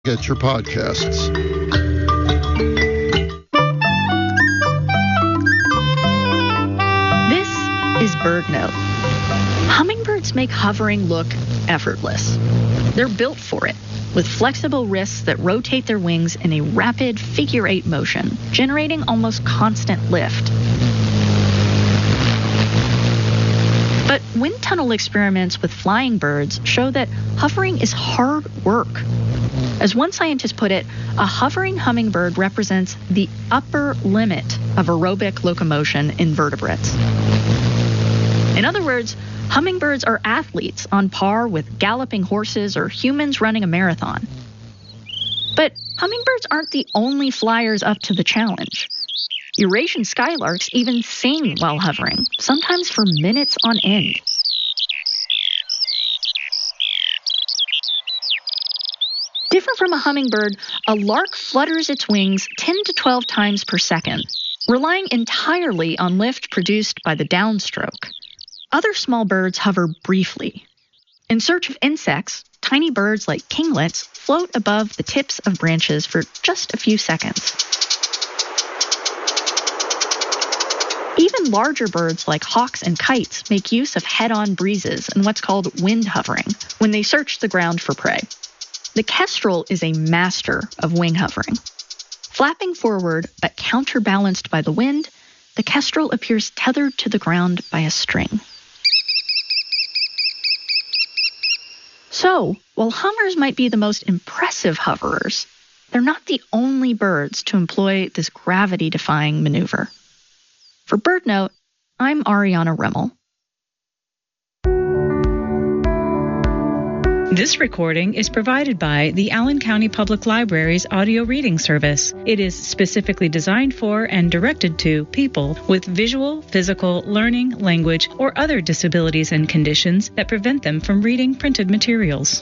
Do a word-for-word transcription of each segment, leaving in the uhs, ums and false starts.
get your podcasts. This is BirdNote. Hummingbirds make hovering look effortless. They're built for it, with flexible wrists that rotate their wings in a rapid figure-eight motion, generating almost constant lift. But wind tunnel experiments with flying birds show that hovering is hard work. As one scientist put it, a hovering hummingbird represents the upper limit of aerobic locomotion in vertebrates. In other words, hummingbirds are athletes on par with galloping horses or humans running a marathon. But hummingbirds aren't the only flyers up to the challenge. Eurasian skylarks even sing while hovering, sometimes for minutes on end. Different from a hummingbird, a lark flutters its wings ten to twelve times per second, relying entirely on lift produced by the downstroke. Other small birds hover briefly. In search of insects, tiny birds like kinglets float above the tips of branches for just a few seconds. Even larger birds like hawks and kites make use of head-on breezes and what's called wind hovering when they search the ground for prey. The kestrel is a master of wing hovering. Flapping forward but counterbalanced by the wind, the kestrel appears tethered to the ground by a string. So, while hummers might be the most impressive hoverers, they're not the only birds to employ this gravity-defying maneuver. For BirdNote, I'm Ariana Remmel. This recording is provided by the Allen County Public Library's audio reading service. It is specifically designed for and directed to people with visual, physical, learning, language, or other disabilities and conditions that prevent them from reading printed materials.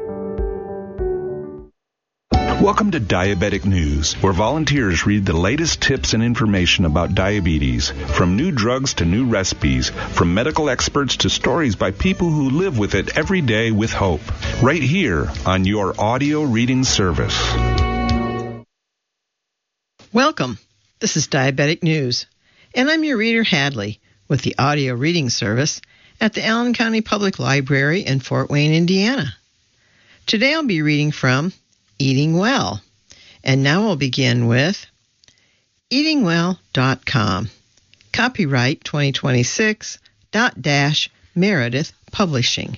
Welcome to Diabetic News, where volunteers read the latest tips and information about diabetes, from new drugs to new recipes, from medical experts to stories by people who live with it every day with hope, right here on your audio reading service. Welcome. This is Diabetic News, and I'm your reader Hadley with the audio reading service at the Allen County Public Library in Fort Wayne, Indiana. Today I'll be reading from Eating Well. And now we'll begin with eating well dot com. Copyright twenty twenty-six, dot dash Meredith Publishing.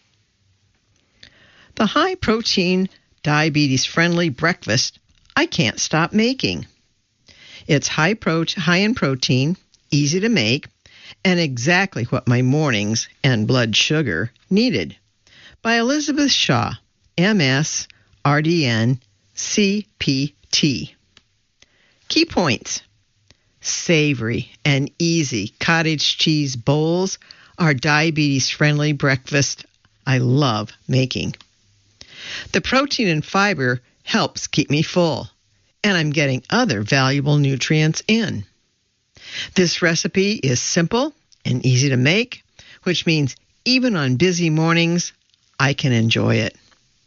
The high-protein, diabetes-friendly breakfast I can't stop making. It's high, pro- high in protein, easy to make, and exactly what my mornings and blood sugar needed. By Elizabeth Shaw, M S R D N, C P T. Key points. Savory and easy cottage cheese bowls are diabetes-friendly breakfast I love making. The protein and fiber helps keep me full, and I'm getting other valuable nutrients in. This recipe is simple and easy to make, which means even on busy mornings, I can enjoy it.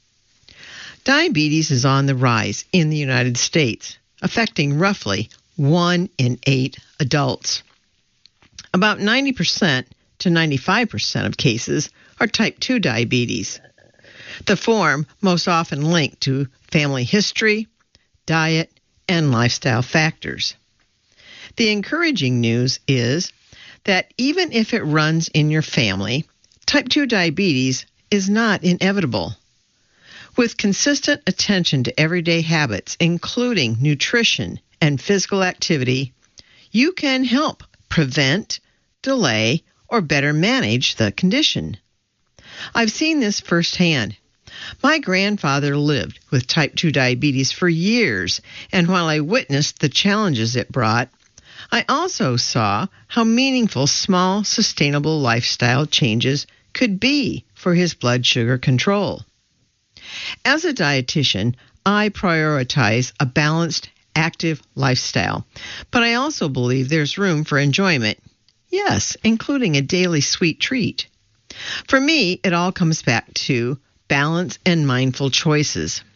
Diabetes is on the rise in the United States, affecting roughly one in eight adults. About ninety percent to ninety-five percent of cases are type two diabetes, the form most often linked to family history, diet, and lifestyle factors. The encouraging news is that even if it runs in your family, type two diabetes is not inevitable. With consistent attention to everyday habits, including nutrition and physical activity, you can help prevent, delay, or better manage the condition. I've seen this firsthand. My grandfather lived with type two diabetes for years, and while I witnessed the challenges it brought, I also saw how meaningful small, sustainable lifestyle changes could be for his blood sugar control. As a dietitian, I prioritize a balanced, active lifestyle, but I also believe there's room for enjoyment. Yes, including a daily sweet treat. For me, it all comes back to balance and mindful choices.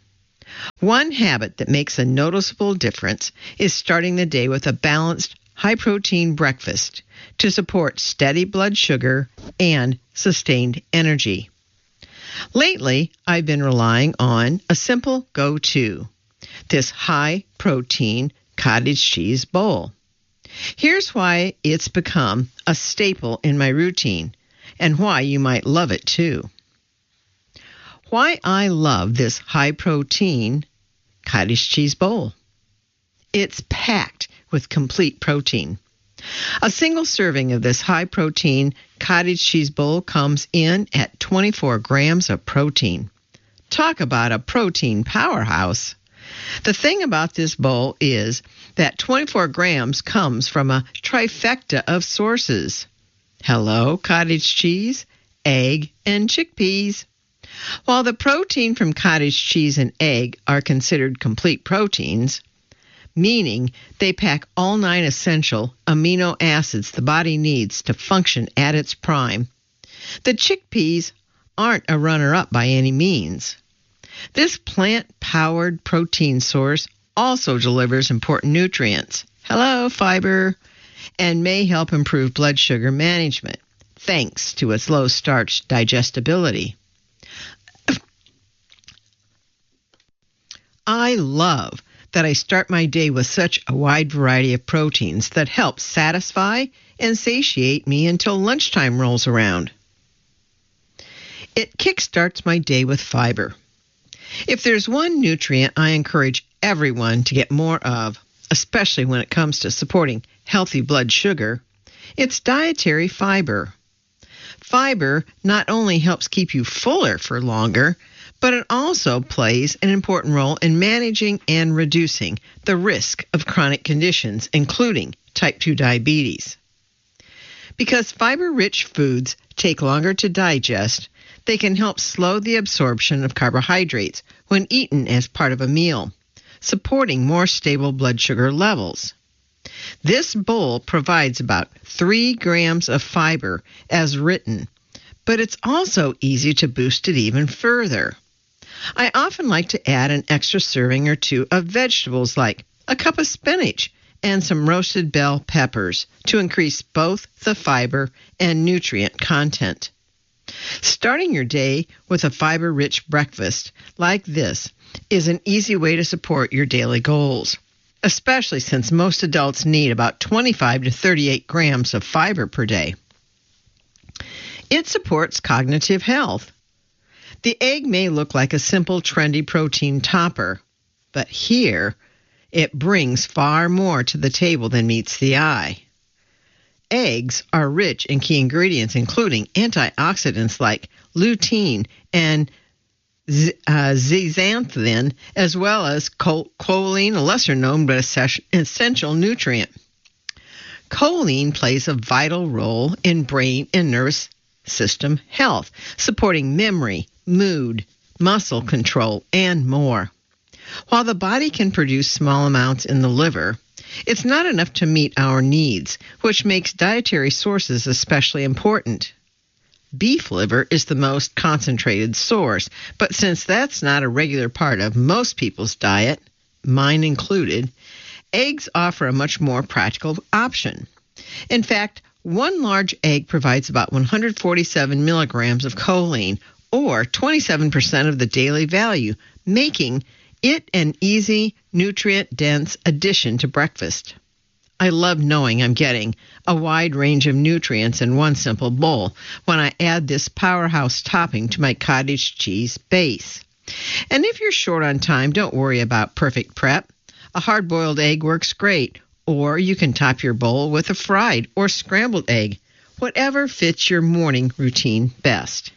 One habit that makes a noticeable difference is starting the day with a balanced, high-protein breakfast to support steady blood sugar and sustained energy. Lately, I've been relying on a simple go-to, this high-protein cottage cheese bowl. Here's why it's become a staple in my routine and why you might love it too. Why I love this high-protein cottage cheese bowl. It's packed with complete protein. A single serving of this high-protein cottage cheese bowl comes in at twenty-four grams of protein. Talk about a protein powerhouse. The thing about this bowl is that twenty-four grams comes from a trifecta of sources. Hello, cottage cheese, egg, and chickpeas. While the protein from cottage cheese and egg are considered complete proteins, meaning they pack all nine essential amino acids the body needs to function at its prime, the chickpeas aren't a runner-up by any means. This plant-powered protein source also delivers important nutrients, hello, fiber, and may help improve blood sugar management, thanks to its low-starch digestibility. I love that I start my day with such a wide variety of proteins that help satisfy and satiate me until lunchtime rolls around. It kickstarts my day with fiber. If there's one nutrient I encourage everyone to get more of, especially when it comes to supporting healthy blood sugar, it's dietary fiber. Fiber not only helps keep you fuller for longer, but it also plays an important role in managing and reducing the risk of chronic conditions, including type two diabetes. Because fiber-rich foods take longer to digest, they can help slow the absorption of carbohydrates when eaten as part of a meal, supporting more stable blood sugar levels. This bowl provides about three grams of fiber as written, but it's also easy to boost it even further. I often like to add an extra serving or two of vegetables like a cup of spinach and some roasted bell peppers to increase both the fiber and nutrient content. Starting your day with a fiber-rich breakfast like this is an easy way to support your daily goals, especially since most adults need about twenty-five to thirty-eight grams of fiber per day. It supports cognitive health. The egg may look like a simple, trendy protein topper, but here it brings far more to the table than meets the eye. Eggs are rich in key ingredients, including antioxidants like lutein and z- uh, zeaxanthin, as well as chol- choline, a lesser-known but essential nutrient. Choline plays a vital role in brain and nervous system health, supporting memory, mood, muscle control, and more. While the body can produce small amounts in the liver, it's not enough to meet our needs, which makes dietary sources especially important. Beef liver is the most concentrated source, but since that's not a regular part of most people's diet, mine included, eggs offer a much more practical option. In fact, one large egg provides about one hundred forty-seven milligrams of choline, or twenty-seven percent of the daily value, making it an easy, nutrient-dense addition to breakfast. I love knowing I'm getting a wide range of nutrients in one simple bowl when I add this powerhouse topping to my cottage cheese base. And if you're short on time, don't worry about perfect prep. A hard-boiled egg works great, or you can top your bowl with a fried or scrambled egg, whatever fits your morning routine best.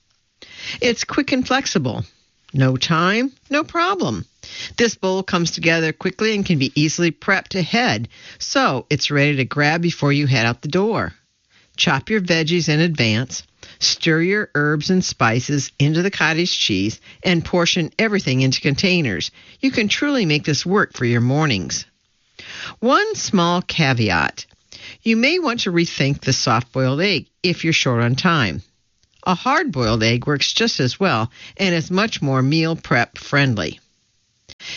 It's quick and flexible. No time, no problem. This bowl comes together quickly and can be easily prepped ahead, so it's ready to grab before you head out the door. Chop your veggies in advance, stir your herbs and spices into the cottage cheese, and portion everything into containers. You can truly make this work for your mornings. One small caveat. You may want to rethink the soft-boiled egg if you're short on time. A hard-boiled egg works just as well and is much more meal prep friendly.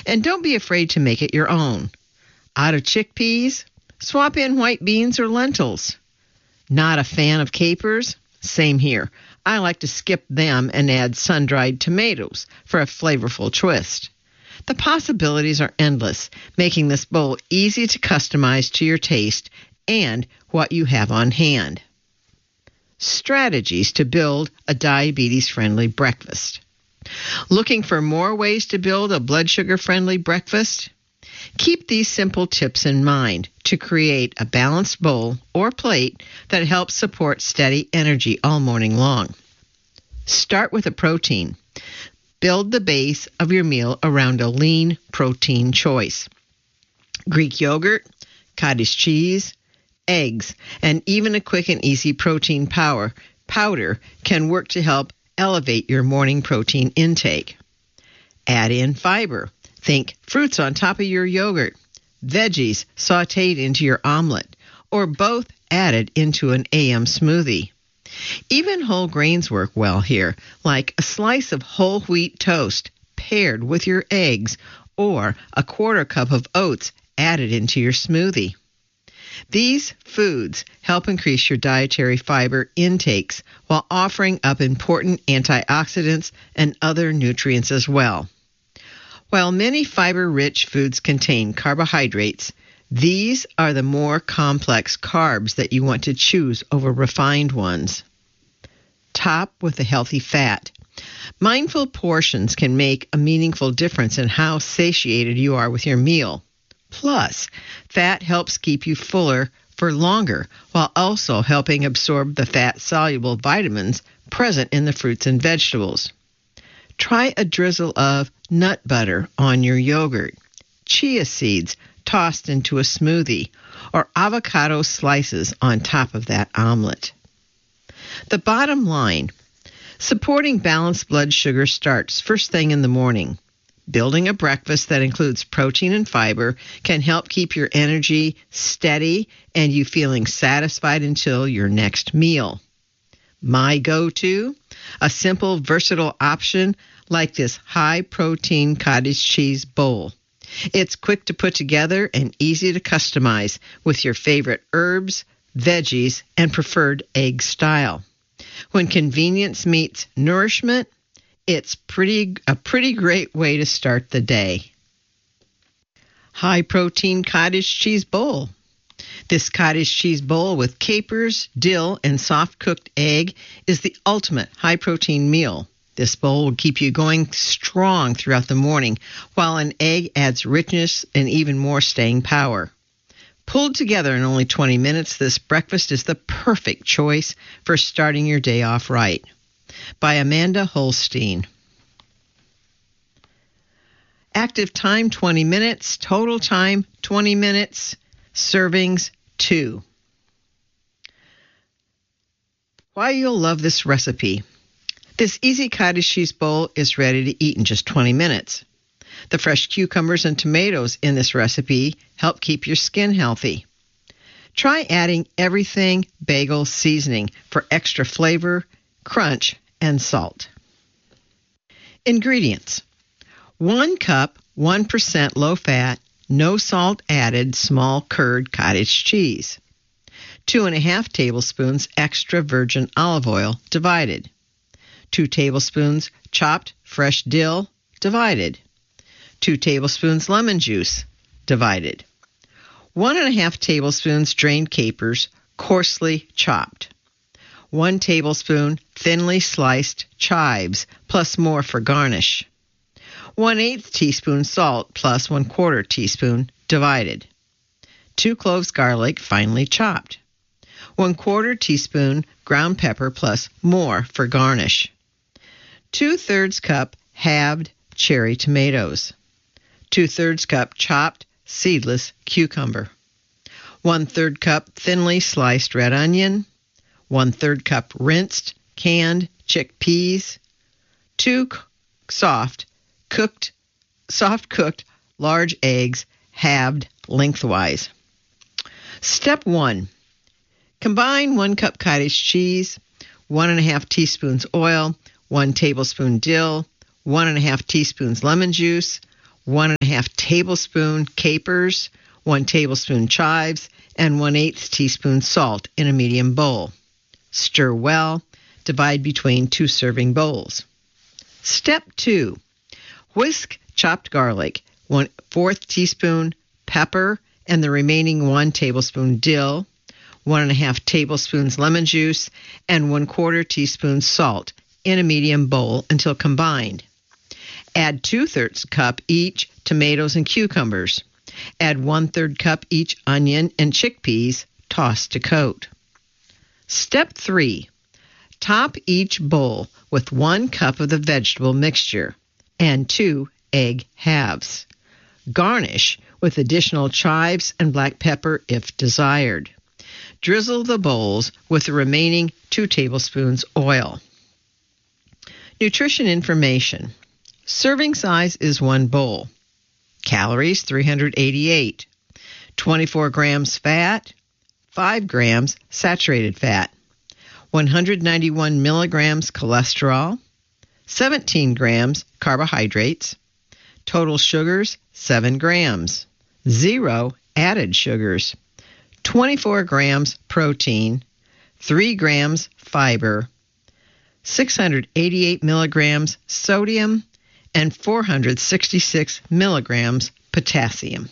And don't be afraid to make it your own. Out of chickpeas? Swap in white beans or lentils. Not a fan of capers? Same here. I like to skip them and add sun-dried tomatoes for a flavorful twist. The possibilities are endless, making this bowl easy to customize to your taste and what you have on hand. Strategies to build a diabetes-friendly breakfast. Looking for more ways to build a blood sugar-friendly breakfast? Keep these simple tips in mind to create a balanced bowl or plate that helps support steady energy all morning long. Start with a protein. Build the base of your meal around a lean protein choice. Greek yogurt, cottage cheese, eggs, and even a quick and easy protein power, powder can work to help elevate your morning protein intake. Add in fiber. Think fruits on top of your yogurt, veggies sautéed into your omelet, or both added into an A M smoothie. Even whole grains work well here, like a slice of whole wheat toast paired with your eggs, or a quarter cup of oats added into your smoothie. These foods help increase your dietary fiber intakes while offering up important antioxidants and other nutrients as well. While many fiber-rich foods contain carbohydrates, these are the more complex carbs that you want to choose over refined ones. Top with a healthy fat. Mindful portions can make a meaningful difference in how satiated you are with your meal. Plus, fat helps keep you fuller for longer while also helping absorb the fat-soluble vitamins present in the fruits and vegetables. Try a drizzle of nut butter on your yogurt, chia seeds tossed into a smoothie, or avocado slices on top of that omelet. The bottom line, supporting balanced blood sugar starts first thing in the morning. Building a breakfast that includes protein and fiber can help keep your energy steady and you feeling satisfied until your next meal. My go-to? A simple, versatile option like this high-protein cottage cheese bowl. It's quick to put together and easy to customize with your favorite herbs, veggies, and preferred egg style. When convenience meets nourishment, it's pretty a pretty great way to start the day. High-protein cottage cheese bowl. This cottage cheese bowl with capers, dill, and soft-cooked egg is the ultimate high-protein meal. This bowl will keep you going strong throughout the morning, while an egg adds richness and even more staying power. Pulled together in only twenty minutes, this breakfast is the perfect choice for starting your day off right. By Amanda Holstein. Active time, twenty minutes. Total time, twenty minutes. Servings, two. Why you'll love this recipe. This easy cottage cheese bowl is ready to eat in just twenty minutes. The fresh cucumbers and tomatoes in this recipe help keep your skin healthy. Try adding everything bagel seasoning for extra flavor, crunch, and salt. Ingredients. One cup, one percent low-fat, no salt added small curd cottage cheese. Two and a half tablespoons extra virgin olive oil divided. Two tablespoons chopped fresh dill divided. Two tablespoons lemon juice divided. One and a half tablespoons drained capers coarsely chopped. One tablespoon thinly sliced chives plus more for garnish. One-eighth teaspoon salt plus one-quarter teaspoon divided. Two cloves garlic finely chopped. One-quarter teaspoon ground pepper plus more for garnish. Two-thirds cup halved cherry tomatoes. Two-thirds cup chopped seedless cucumber. One-third cup thinly sliced red onion. One-third cup rinsed canned chickpeas. Two soft cooked, soft cooked large eggs halved lengthwise. Step one. Combine one cup cottage cheese, one and a half teaspoons oil, one tablespoon dill, one and a half teaspoons lemon juice, one and a half tablespoon capers, one tablespoon chives, and one-eighth teaspoon salt in a medium bowl. Stir well. Divide between two serving bowls. Step two. Whisk chopped garlic, one-fourth teaspoon pepper, and the remaining one tablespoon dill, one and a half tablespoons lemon juice, and one-quarter teaspoon salt in a medium bowl until combined. Add two-thirds cup each tomatoes and cucumbers. Add one-third cup each onion and chickpeas, tossed to coat. Step three. Top each bowl with one cup of the vegetable mixture and two egg halves. Garnish with additional chives and black pepper if desired. Drizzle the bowls with the remaining two tablespoons oil. Nutrition information. Serving size is one bowl. Calories three hundred eighty-eight. twenty-four grams fat, five grams saturated fat. one hundred ninety-one milligrams cholesterol, seventeen grams carbohydrates, total sugars seven grams, zero added sugars, twenty-four grams protein, three grams fiber, six hundred eighty-eight milligrams sodium, and four hundred sixty-six milligrams potassium.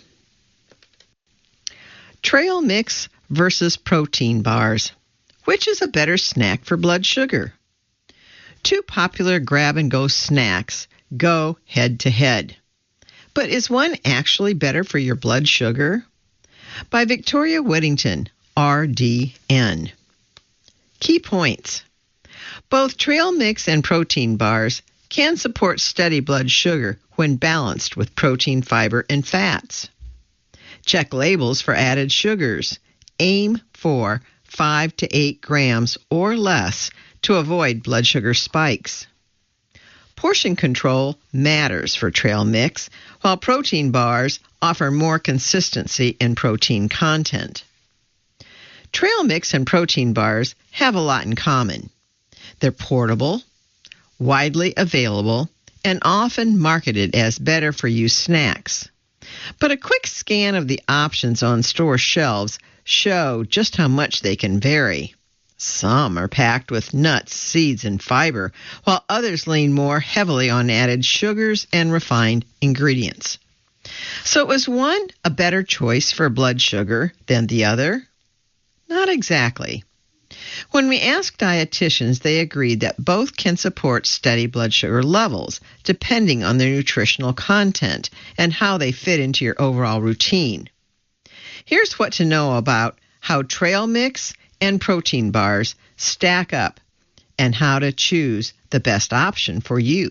Trail mix versus protein bars. Which is a better snack for blood sugar? Two popular grab-and-go snacks go head-to-head. But is one actually better for your blood sugar? By Victoria Whittington, R D N. Key points. Both trail mix and protein bars can support steady blood sugar when balanced with protein, fiber, and fats. Check labels for added sugars. Aim for five to eight grams or less to avoid blood sugar spikes. Portion control matters for trail mix, while protein bars offer more consistency in protein content. Trail mix and protein bars have a lot in common. They're portable, widely available, and often marketed as better-for-you snacks. But a quick scan of the options on store shelves show just how much they can vary. Some are packed with nuts, seeds, and fiber, while others lean more heavily on added sugars and refined ingredients. So is one a better choice for blood sugar than the other? Not exactly. When we asked dietitians, they agreed that both can support steady blood sugar levels, depending on their nutritional content and how they fit into your overall routine. Here's what to know about how trail mix and protein bars stack up and how to choose the best option for you.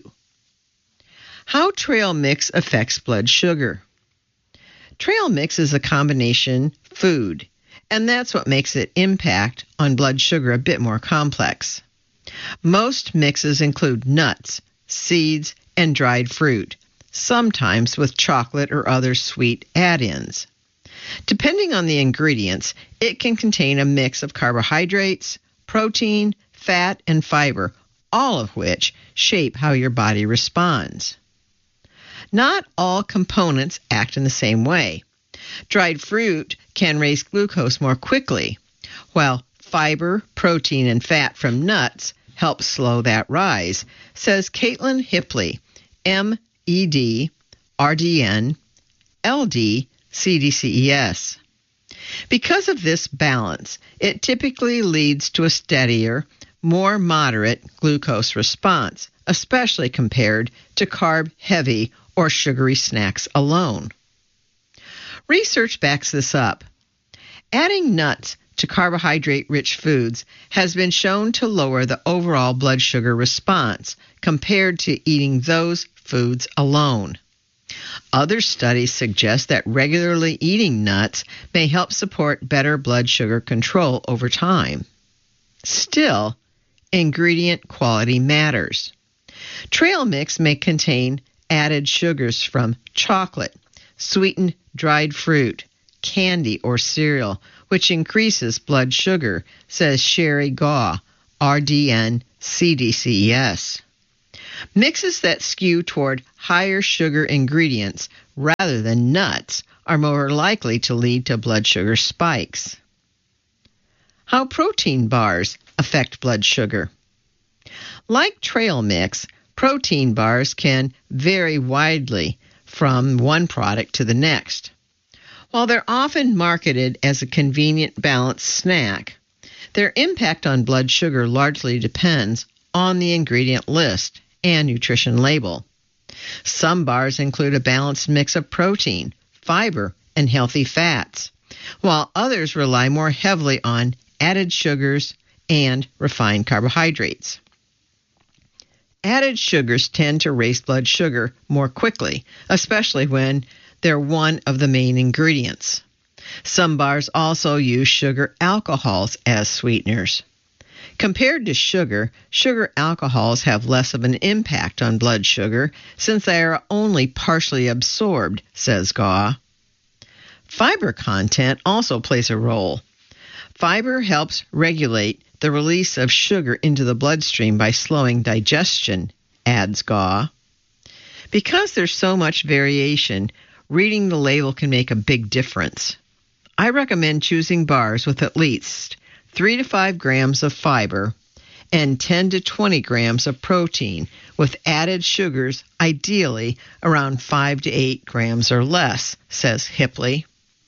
How trail mix affects blood sugar. Trail mix is a combination food, and that's what makes its impact on blood sugar a bit more complex. Most mixes include nuts, seeds, and dried fruit, sometimes with chocolate or other sweet add-ins. Depending on the ingredients, it can contain a mix of carbohydrates, protein, fat, and fiber, all of which shape how your body responds. Not all components act in the same way. Dried fruit can raise glucose more quickly, while fiber, protein, and fat from nuts help slow that rise, says Caitlin Hipley, M E D, R D N, L D, C D C E S. Because of this balance, it typically leads to a steadier, more moderate glucose response, especially compared to carb-heavy or sugary snacks alone. Research backs this up. Adding nuts to carbohydrate-rich foods has been shown to lower the overall blood sugar response compared to eating those foods alone. Other studies suggest that regularly eating nuts may help support better blood sugar control over time. Still, ingredient quality matters. Trail mix may contain added sugars from chocolate, sweetened dried fruit, candy, or cereal, which increases blood sugar, says Sherry Gaw, R D N, C D C E S. Mixes that skew toward higher sugar ingredients rather than nuts are more likely to lead to blood sugar spikes. How protein bars affect blood sugar. Like trail mix, protein bars can vary widely from one product to the next. While they're often marketed as a convenient, balanced snack, their impact on blood sugar largely depends on the ingredient list and nutrition label. Some bars include a balanced mix of protein, fiber, and healthy fats, while others rely more heavily on added sugars and refined carbohydrates. Added sugars tend to raise blood sugar more quickly, especially when they're one of the main ingredients. Some bars also use sugar alcohols as sweeteners. Compared to sugar, sugar alcohols have less of an impact on blood sugar since they are only partially absorbed, says Gaw. Fiber content also plays a role. Fiber helps regulate the release of sugar into the bloodstream by slowing digestion, adds Gaw. Because there's so much variation, reading the label can make a big difference. I recommend choosing bars with at least three to five grams of fiber and ten to twenty grams of protein, with added sugars ideally around five to eight grams or less, says Hipley.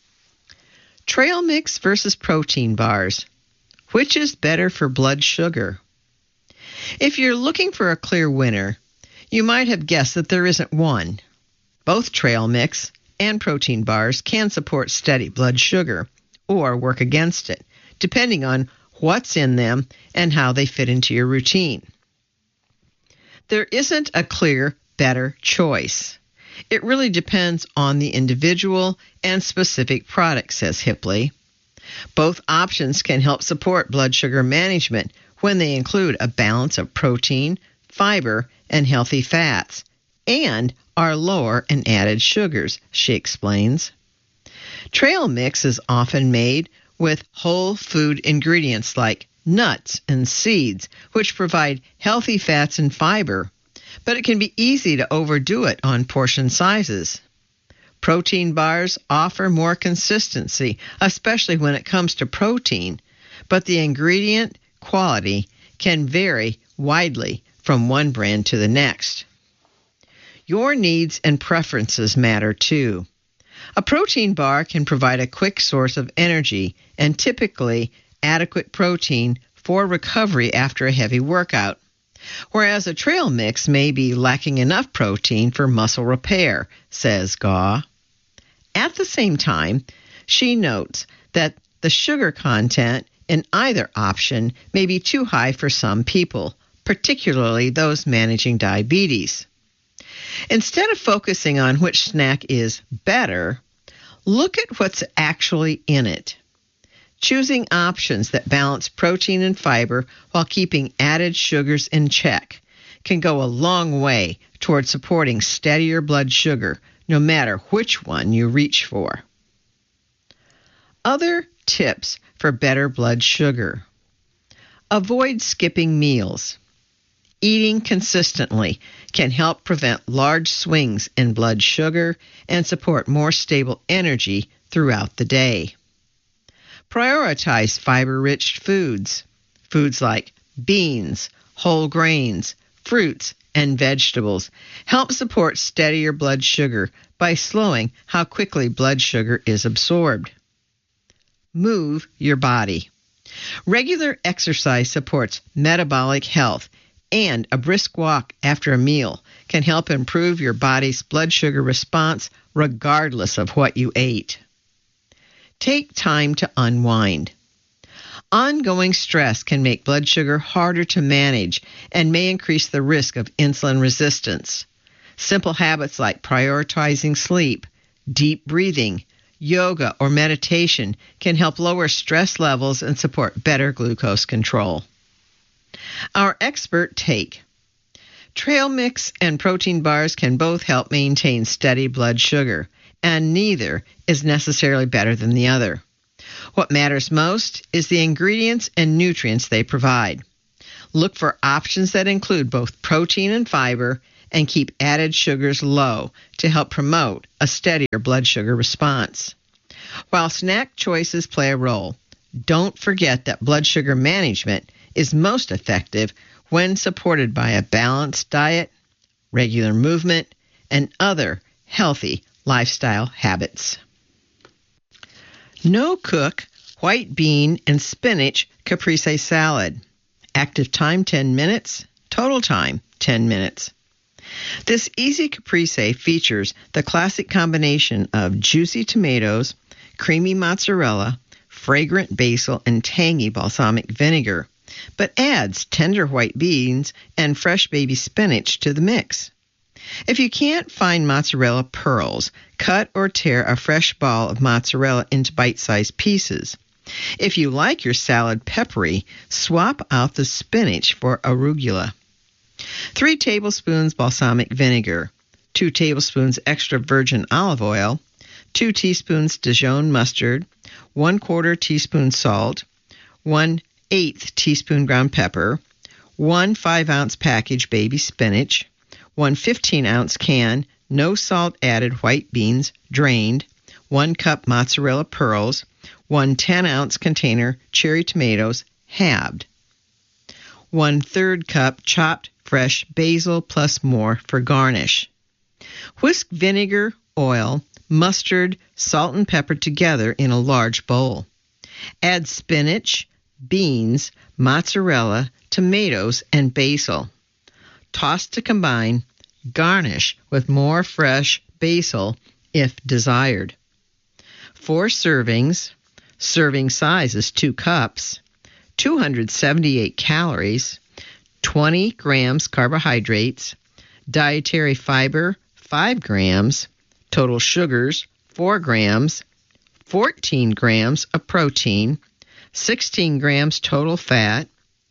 Trail mix versus protein bars. Which is better for blood sugar? If you're looking for a clear winner, you might have guessed that there isn't one. Both trail mix and protein bars can support steady blood sugar or work against it, depending on what's in them and how they fit into your routine. There isn't a clear, better choice. It really depends on the individual and specific product, says Hipley. Both options can help support blood sugar management when they include a balance of protein, fiber, and healthy fats, and are lower in added sugars, she explains. Trail mix is often made with whole food ingredients like nuts and seeds, which provide healthy fats and fiber, but it can be easy to overdo it on portion sizes. Protein bars offer more consistency, especially when it comes to protein, but the ingredient quality can vary widely from one brand to the next. Your needs and preferences matter too. A protein bar can provide a quick source of energy and typically adequate protein for recovery after a heavy workout, whereas a trail mix may be lacking enough protein for muscle repair, says Gaw. At the same time, she notes that the sugar content in either option may be too high for some people, particularly those managing diabetes. Instead of focusing on which snack is better, look at what's actually in it. Choosing options that balance protein and fiber while keeping added sugars in check can go a long way toward supporting steadier blood sugar, no matter which one you reach for. Other tips for better blood sugar. Avoid skipping meals. Eating consistently can help prevent large swings in blood sugar and support more stable energy throughout the day. Prioritize fiber-rich foods. Foods like beans, whole grains, fruits, and vegetables help support steadier blood sugar by slowing how quickly blood sugar is absorbed. Move your body. Regular exercise supports metabolic health, and a brisk walk after a meal can help improve your body's blood sugar response regardless of what you ate. Take time to unwind. Ongoing stress can make blood sugar harder to manage and may increase the risk of insulin resistance. Simple habits like prioritizing sleep, deep breathing, yoga, or meditation can help lower stress levels and support better glucose control. Our expert take. Trail mix and protein bars can both help maintain steady blood sugar, and neither is necessarily better than the other. What matters most is the ingredients and nutrients they provide. Look for options that include both protein and fiber and keep added sugars low to help promote a steadier blood sugar response. While snack choices play a role, don't forget that blood sugar management is most effective when supported by a balanced diet, regular movement, and other healthy lifestyle habits. No cook white bean and spinach caprese salad. Active time ten minutes, total time ten minutes. This easy caprese features the classic combination of juicy tomatoes, creamy mozzarella, fragrant basil, and tangy balsamic vinegar, but adds tender white beans and fresh baby spinach to the mix. If you can't find mozzarella pearls, cut or tear a fresh ball of mozzarella into bite-sized pieces. If you like your salad peppery, swap out the spinach for arugula. Three tablespoons balsamic vinegar, two tablespoons extra virgin olive oil, two teaspoons Dijon mustard, one quarter teaspoon salt, one eighth teaspoon ground pepper, one five-ounce package baby spinach, one fifteen-ounce can, no salt added white beans, drained, one cup mozzarella pearls, one ten-ounce container cherry tomatoes, halved, one third cup chopped fresh basil plus more for garnish. Whisk vinegar, oil, mustard, salt, and pepper together in a large bowl. Add spinach, beans, mozzarella, tomatoes, and basil. Toss to combine. Garnish with more fresh basil if desired. Four servings. Serving size is two cups. two hundred seventy-eight calories. twenty grams carbohydrates. Dietary fiber, five grams. Total sugars, four grams. fourteen grams of protein. sixteen grams total fat.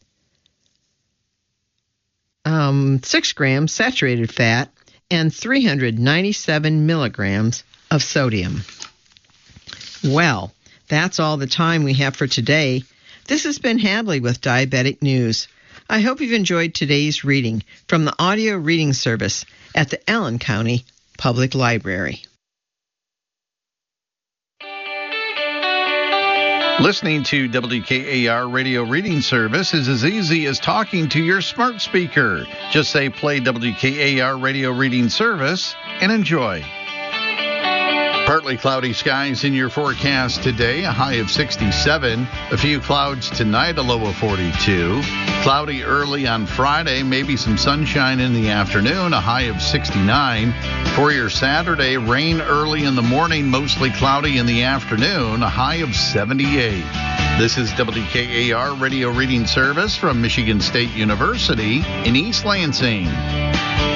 Um, six grams saturated fat, and three hundred ninety-seven milligrams of sodium. Well, that's all the time we have for today. This has been Hadley with Diabetic News. I hope you've enjoyed today's reading from the audio reading service at the Allen County Public Library. Listening to W K A R Radio Reading Service is as easy as talking to your smart speaker. Just say play W K A R Radio Reading Service and enjoy. Partly cloudy skies in your forecast today, a high of sixty-seven. A few clouds tonight, a low of forty-two. Cloudy early on Friday, maybe some sunshine in the afternoon, a high of sixty-nine. For your Saturday, rain early in the morning, mostly cloudy in the afternoon, a high of seventy-eight. This is W K A R Radio Reading Service from Michigan State University in East Lansing.